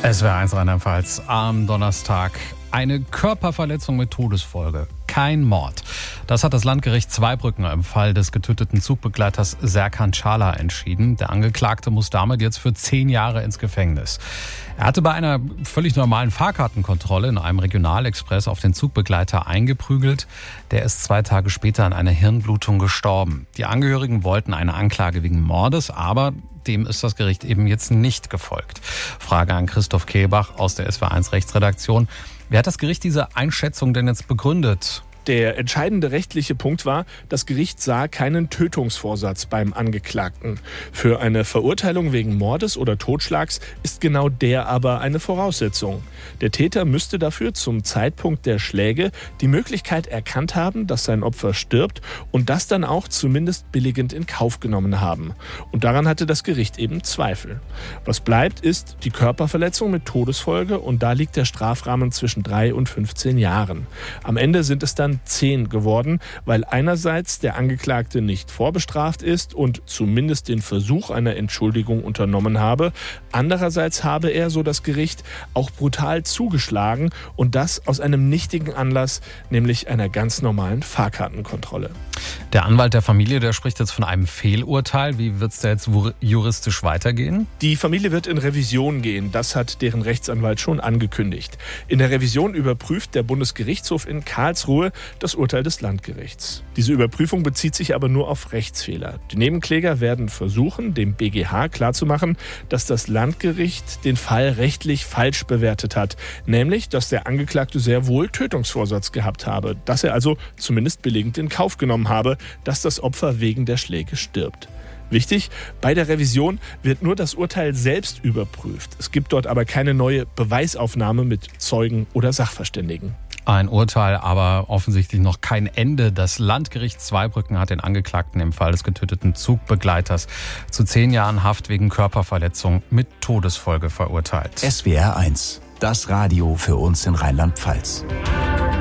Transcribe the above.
SWR1 Rheinland-Pfalz am Donnerstag. Eine Körperverletzung mit Todesfolge. Kein Mord. Das hat das Landgericht Zweibrücken im Fall des getöteten Zugbegleiters Serkan Çağlar entschieden. Der Angeklagte muss damit jetzt für 10 Jahre ins Gefängnis. Er hatte bei einer völlig normalen Fahrkartenkontrolle in einem Regionalexpress auf den Zugbegleiter eingeprügelt. Der ist 2 Tage später an einer Hirnblutung gestorben. Die Angehörigen wollten eine Anklage wegen Mordes, aber dem ist das Gericht eben jetzt nicht gefolgt. Frage an Christoph Kehlbach aus der SWR1 Rechtsredaktion. Wer hat das Gericht diese Einschätzung denn jetzt begründet? Der entscheidende rechtliche Punkt war, das Gericht sah keinen Tötungsvorsatz beim Angeklagten. Für eine Verurteilung wegen Mordes oder Totschlags ist genau der aber eine Voraussetzung. Der Täter müsste dafür zum Zeitpunkt der Schläge die Möglichkeit erkannt haben, dass sein Opfer stirbt und das dann auch zumindest billigend in Kauf genommen haben. Und daran hatte das Gericht eben Zweifel. Was bleibt, ist die Körperverletzung mit Todesfolge und da liegt der Strafrahmen zwischen 3 und 15 Jahren. Am Ende sind es dann 10 geworden, weil einerseits der Angeklagte nicht vorbestraft ist und zumindest den Versuch einer Entschuldigung unternommen habe. Andererseits habe er, so das Gericht, auch brutal zugeschlagen und das aus einem nichtigen Anlass, nämlich einer ganz normalen Fahrkartenkontrolle. Der Anwalt der Familie, der spricht jetzt von einem Fehlurteil. Wie wird es da jetzt juristisch weitergehen? Die Familie wird in Revision gehen. Das hat deren Rechtsanwalt schon angekündigt. In der Revision überprüft der Bundesgerichtshof in Karlsruhe das Urteil des Landgerichts. Diese Überprüfung bezieht sich aber nur auf Rechtsfehler. Die Nebenkläger werden versuchen, dem BGH klarzumachen, dass das Landgericht den Fall rechtlich falsch bewertet hat. Nämlich, dass der Angeklagte sehr wohl Tötungsvorsatz gehabt habe. Dass er also zumindest billigend in Kauf genommen habe, dass das Opfer wegen der Schläge stirbt. Wichtig, bei der Revision wird nur das Urteil selbst überprüft. Es gibt dort aber keine neue Beweisaufnahme mit Zeugen oder Sachverständigen. Ein Urteil, aber offensichtlich noch kein Ende. Das Landgericht Zweibrücken hat den Angeklagten im Fall des getöteten Zugbegleiters zu 10 Jahren Haft wegen Körperverletzung mit Todesfolge verurteilt. SWR1, das Radio für uns in Rheinland-Pfalz.